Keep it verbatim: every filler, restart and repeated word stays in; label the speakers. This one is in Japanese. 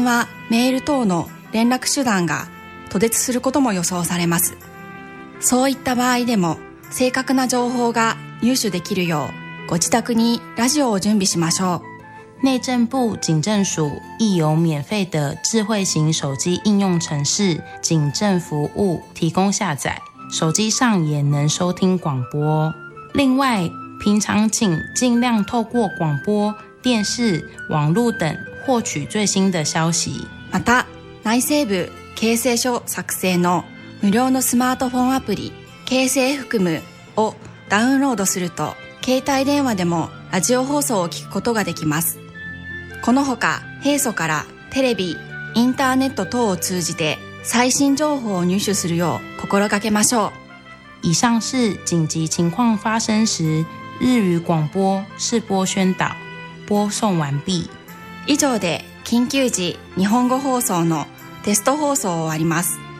Speaker 1: 話、メール等の連絡手段が途絶することも予想されます。そういった場合でも正確な情報が入手できるようご自宅にラジオを準備しましょう。
Speaker 2: 内政部警政署亦有免费的智慧型手机应用程式警政服务提供下载，手机上也能收听广播。另外，平常请尽量透过广播、电视、网络等获取最新的消息。
Speaker 1: また、内政部警政署作成の無料のスマートフォンアプリ警政 エフ エムをダウンロードすると、携帯電話でもラジオ放送を聞くことができます。このほか、平素からテレビ、インターネット等を通じて最新情報を入手するよう心がけましょう。
Speaker 2: 以上是紧急情况发生时日语广播试播宣导，播送完毕。
Speaker 1: 以上で緊急時日本語放送のテスト放送を終わります。